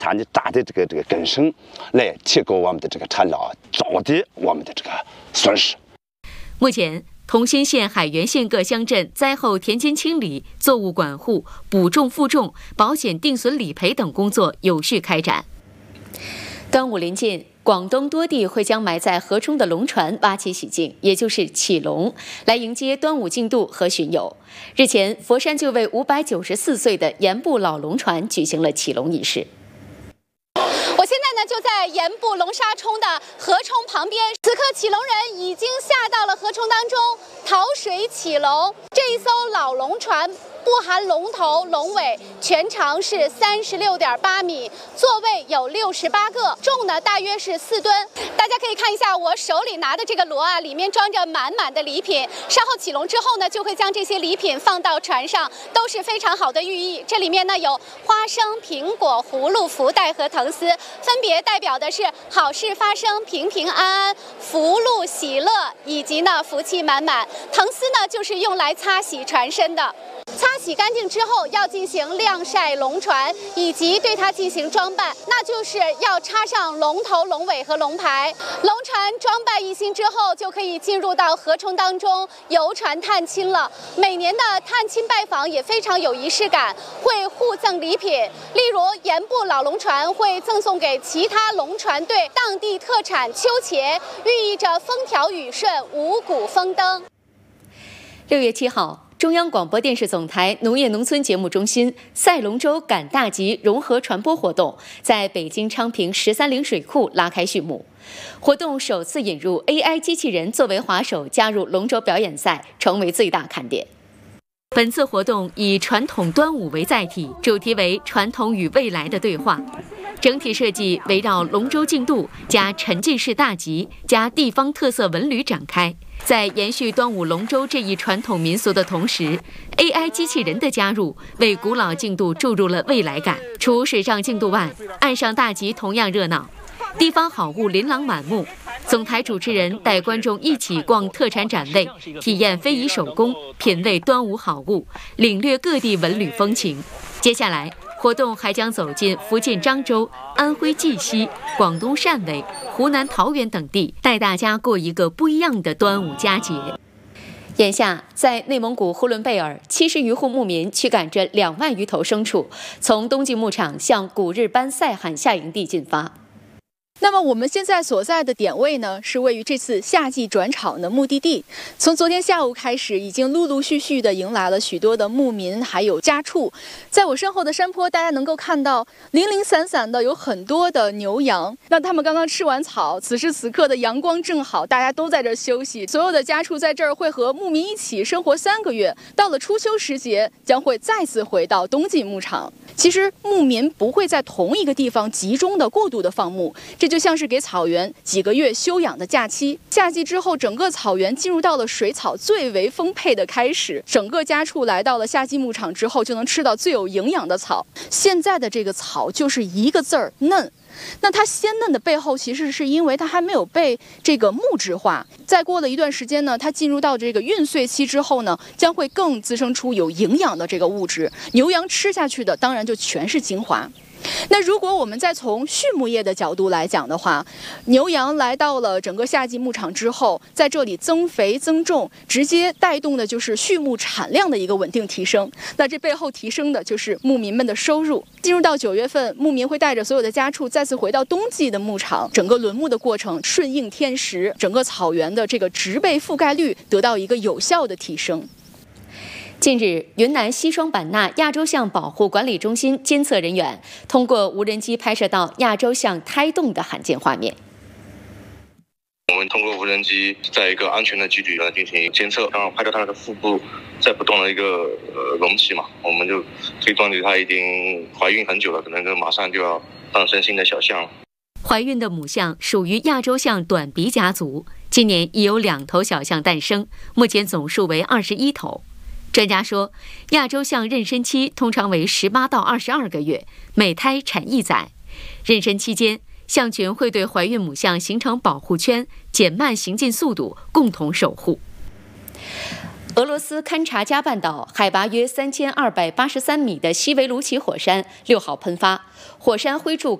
它的大的这个根深，来提高我们的这个产量，降低我们的这个损失。 目前，同心县、海原县各乡镇灾后田间清理、作物管护、补种复种、保险定损理赔等工作有序开展。端午临近，广东多地会将埋在河中的龙船挖起洗净，也就是起龙，来迎接端午竞渡和巡游。日前，佛山就为594岁的盐步老龙船举行了起龙仪式。 我现在呢就在盐步龙沙冲的河冲旁边，此刻起龙人已经下到了河冲当中，淘水起龙。这一艘老龙船不含龙头、龙尾，全长是36.8米，座位有68个，重呢大约是4吨。大家可以看一下我手里拿的这个箩啊，里面装着满满的礼品。稍后起龙之后呢，就会将这些礼品放到船上，都是非常好的寓意。这里面呢有花生、苹果、葫芦、福袋和藤丝，分别代表的是好事发生、平平安安、福禄喜乐，以及呢福气满满。藤丝呢就是用来擦洗船身的。擦洗干净之后，要进行晾晒龙船，以及对它进行装扮，那就是要插上龙头、龙尾和龙牌。龙船装扮一新之后，就可以进入到河冲当中游船探亲了。每年的探亲拜访也非常有仪式感，会互赠礼品，例如盐步老龙船会赠送给其他龙船队当地特产秋茄，寓意着风调雨顺、五谷丰登。 6月7号。中央广播电视总台农业农村节目中心赛龙舟赶大集融合传播活动在北京昌平13陵水库拉开序幕。活动首次引入 AI 机器人作为滑手加入龙舟表演赛，成为最大看点。本次活动以传统端午为载体，主题为传统与未来的对话。整体设计围绕龙舟竞渡加沉浸式大集加地方特色文旅展开。在延续端午龙舟这一传统民俗的同时 ，AI 机器人的加入为古老竞渡注入了未来感。除水上竞渡外，岸上大集同样热闹，地方好物琳琅满目。总台主持人带观众一起逛特产展位，体验非遗手工，品味端午好物，领略各地文旅风情。接下来，活动还将走进福建漳州、安徽绩溪、广东汕尾、湖南桃源等地，带大家过一个不一样的端午佳节。眼下，在内蒙古呼伦贝尔，70余户牧民驱赶着2万余头牲畜，从冬季牧场向古日班赛罕夏营地进发。 那么我们现在所在的点位呢，是位于这次夏季转场的目的地。从昨天下午开始，已经陆陆续续的迎来了许多的牧民还有家畜。在我身后的山坡，大家能够看到零零散散的有很多的牛羊。那他们刚刚吃完草，此时此刻的阳光正好，大家都在这儿休息。所有的家畜在这儿会和牧民一起生活3个月，到了初秋时节，将会再次回到冬季牧场。其实牧民不会在同一个地方集中的过度的放牧，这就像是给草原几个月休养的假期。夏季之后，整个草原进入到了水草最为丰沛的开始，整个家畜来到了夏季牧场之后，就能吃到最有营养的草。现在的这个草就是一个字儿嫩。那它鲜嫩的背后，其实是因为它还没有被这个木质化。再过了一段时间呢，它进入到这个孕穗期之后呢，将会更滋生出有营养的这个物质。牛羊吃下去的，当然就全是精华。那如果我们再从畜牧业的角度来讲的话，牛羊来到了整个夏季牧场之后，在这里增肥增重，直接带动的就是畜牧产量的一个稳定提升。那这背后提升的就是牧民们的收入。进入到9月份，牧民会带着所有的家畜再次回到冬季的牧场，整个轮牧的过程顺应天时，整个草原的这个植被覆盖率得到一个有效的提升。 近日，云南西双版纳亚洲象保护管理中心监测人员通过无人机拍摄到亚洲象胎动的罕见画面。 我们通过无人机在一个安全的距离进行监测，然后拍到它的腹部在不动的一个隆起嘛，我们就推断它已经怀孕很久了，可能就马上就要诞生新的小象了。 怀孕的母象属于亚洲象短鼻家族，今年已有2头小象诞生，目前总数为21头。专家说，亚洲象妊娠期通常为18到22个月，每胎产1崽。妊娠期间，象群会对怀孕母象形成保护圈，减慢行进速度，共同守护。 俄罗斯堪察加半岛海拔约3283米的西维卢奇火山6号喷发，火山灰柱